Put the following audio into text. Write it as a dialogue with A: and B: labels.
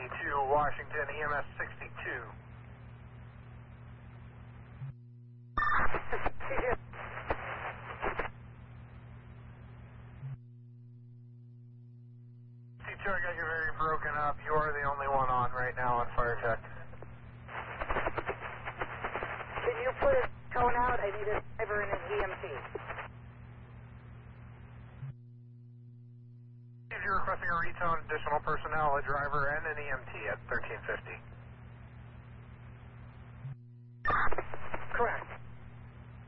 A: C2 Washington, EMS 62. C2, I got you very broken up. You are the only one on right now on fire check.
B: Can you put a cone out? I need a driver and an EMT.
A: If you're requesting a retone, additional personnel, a driver, and an EMT at 1350.